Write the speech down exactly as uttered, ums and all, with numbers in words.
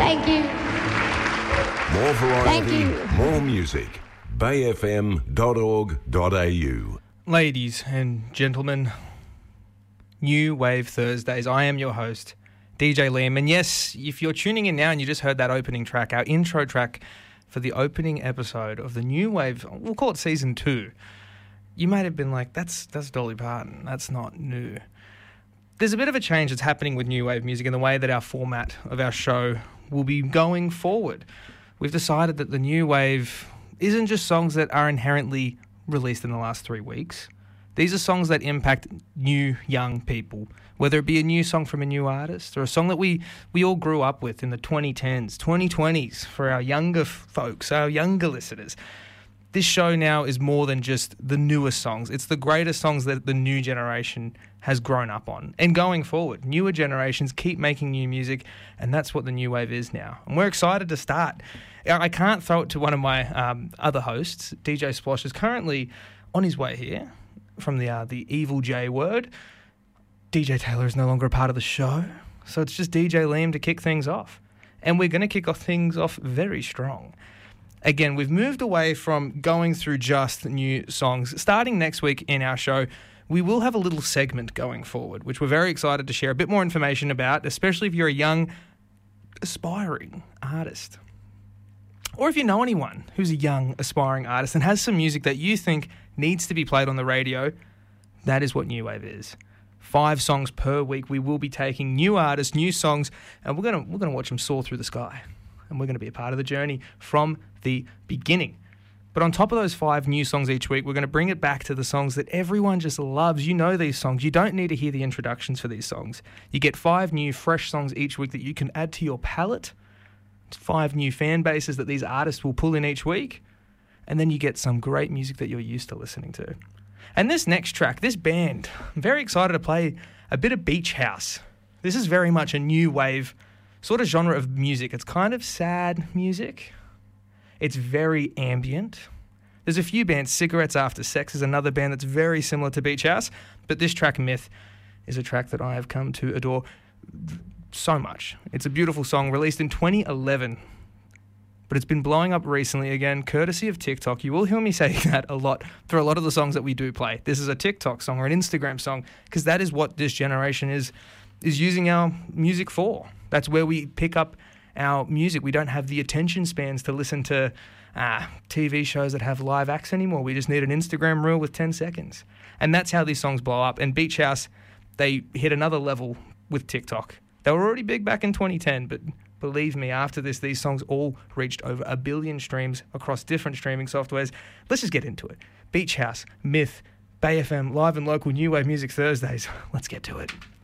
Thank you. More variety, Thank you. more music. bay f m dot org dot a u. Ladies and gentlemen, New Wave Thursdays. I am your host, D J Liam. And yes, if you're tuning in now and you just heard that opening track, our intro track for the opening episode of the New Wave, we'll call it season two, you might have been like, that's that's Dolly Parton. That's not new. There's a bit of a change that's happening with New Wave music in the way that our format of our show will be going forward. We've decided that the New Wave isn't just songs that are inherently released in the last three weeks. These are songs that impact new, young people, whether it be a new song from a new artist or a song that we, we all grew up with in the twenty tens, twenty twenties for our younger folks, our younger listeners. This show now is more than just the newest songs. It's the greatest songs that the new generation has grown up on. And going forward, newer generations keep making new music, and that's what the New Wave is now. And we're excited to start. I can't throw it to one of my um, other hosts. D J Splosh is currently on his way here from the uh, the Evil J word. D J Taylor is no longer a part of the show, so it's just D J Liam to kick things off. And we're going to kick off things off very strong. Again, we've moved away from going through just new songs. Starting next week in our show, we will have a little segment going forward, which we're very excited to share a bit more information about, especially if you're a young, aspiring artist. Or if you know anyone who's a young, aspiring artist and has some music that you think needs to be played on the radio, that is what New Wave is. Five songs per week. We will be taking new artists, new songs, and we're gonna we're gonna watch them soar through the sky. And we're going to be a part of the journey from the beginning. But on top of those five new songs each week, we're going to bring it back to the songs that everyone just loves. You know these songs. You don't need to hear the introductions for these songs. You get five new, fresh songs each week that you can add to your palette. It's five new fan bases that these artists will pull in each week. And then you get some great music that you're used to listening to. And this next track, this band, I'm very excited to play a bit of Beach House. This is very much a new wave sort of genre of music. It's kind of sad music. It's very ambient. There's a few bands. Cigarettes After Sex is another band that's very similar to Beach House, but this track, Myth, is a track that I have come to adore so much. It's a beautiful song released in twenty eleven, but it's been blowing up recently again, courtesy of TikTok. You will hear me say that a lot for a lot of the songs that we do play. This is a TikTok song or an Instagram song, because that is what this generation is is using our music for. That's where we pick up our music. We don't have the attention spans to listen to uh, T V shows that have live acts anymore. We just need an Instagram reel with ten seconds. And that's how these songs blow up. And Beach House, they hit another level with TikTok. They were already big back in twenty ten, but believe me, after this, these songs all reached over a billion streams across different streaming softwares. Let's just get into it. Beach House, Myth, Bay F M, live and local New Wave Music Thursdays. Let's get to it.